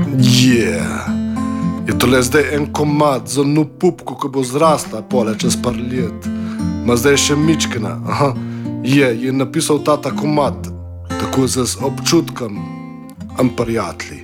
Je tole zdaj en komad za no pupko, ko bo zrasla pole čez par let. Ma zdaj še mičkena. Je napisal tata komad, tako z občutkom, prijatelji.